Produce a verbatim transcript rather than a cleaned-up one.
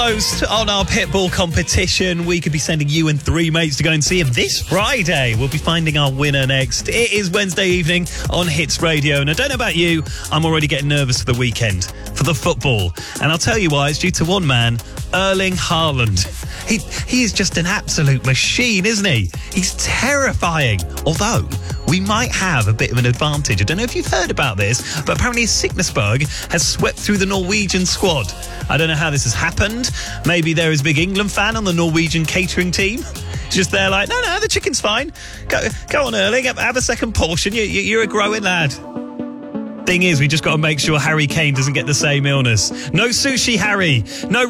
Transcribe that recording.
Host on our Pitbull competition. We could be sending you and three mates to go and see him this Friday. We'll be finding our winner next. It is Wednesday evening on Hits Radio, and I don't know about you, I'm already getting nervous for the weekend, for the football. And I'll tell you why. It's due to one man, Erling Haaland. He, he is just an absolute machine, isn't he? He's terrifying. Although, we might have a bit of an advantage. I don't know if you've heard about this, but apparently a sickness bug has swept through the Norwegian squad. I don't know how this has happened. Maybe there is a big England fan on the Norwegian catering team. He's just there like, no, no, the chicken's fine. Go, go on, Erling, have, have a second portion. You, you, you're a growing lad. Thing is, we just got to make sure Harry Kane doesn't get the same illness. No sushi, Harry. No